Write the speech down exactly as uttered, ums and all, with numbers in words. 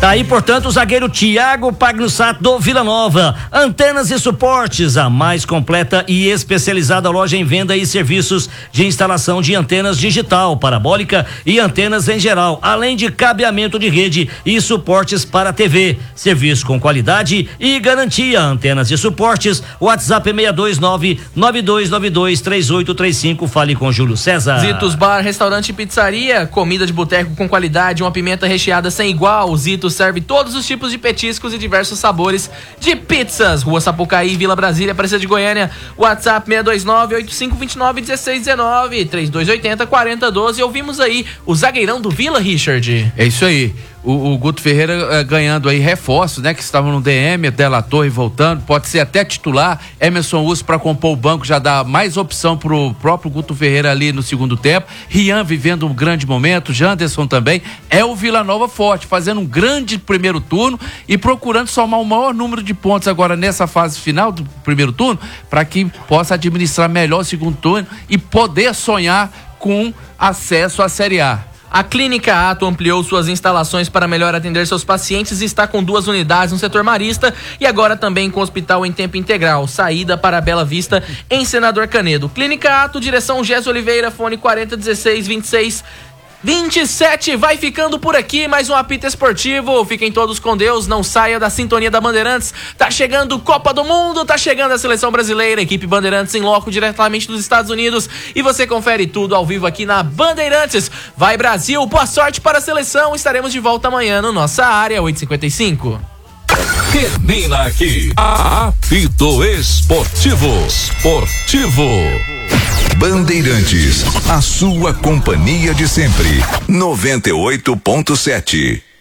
Tá aí, portanto, o zagueiro Thiago Pagnussat do Vila Nova. Antenas e Suportes, a mais completa e especializada loja em venda e serviços de instalação de antenas digital, parabólica e antenas em geral, além de cabeamento de rede e suportes para T V. Serviço com qualidade e garantia. Antenas e Suportes, WhatsApp seis dois nove, nove dois nove dois, três oito três cinco. Fale com Júlio César. Zitos Bar, restaurante e pizzaria, comida de boteco com qualidade, uma pimenta recheada sem igual. O Zitos serve todos os tipos de petiscos e diversos sabores de pizzas. Rua Sapucaí, Vila Brasília, Aparecida de Goiânia. WhatsApp seis dois nove, oito cinco dois nove, um seis um nove, três dois oito zero, quatro zero um dois. E ouvimos aí o zagueirão do Vila, Richard. É isso aí. O, o Guto Ferreira eh, ganhando aí reforços, né? Que estavam no D M, Della Torre voltando, pode ser até titular. Emerson Urso para compor o banco já dá mais opção pro próprio Guto Ferreira ali no segundo tempo. Rian vivendo um grande momento, Janderson também. É o Vila Nova forte, fazendo um grande primeiro turno e procurando somar o maior número de pontos agora nessa fase final do primeiro turno, para que possa administrar melhor o segundo turno e poder sonhar com acesso à Série A. A Clínica Ato ampliou suas instalações para melhor atender seus pacientes e está com duas unidades no setor marista e agora também com hospital em tempo integral. Saída para Bela Vista, em Senador Canedo. Clínica Ato, direção Gés Oliveira, fone quarenta, dezesseis, vinte e seis, vinte e sete. Vai ficando por aqui mais um apito esportivo. Fiquem todos com Deus, não saia da sintonia da Bandeirantes. Tá chegando Copa do Mundo, tá chegando a seleção brasileira, equipe Bandeirantes em loco diretamente dos Estados Unidos, e você confere tudo ao vivo aqui na Bandeirantes. Vai Brasil, boa sorte para a seleção. Estaremos de volta amanhã no Nossa Área oito e cinquenta e cinco. Termina aqui Apito Esportivo. Esportivo. Bandeirantes, a sua companhia de sempre. noventa e oito ponto sete.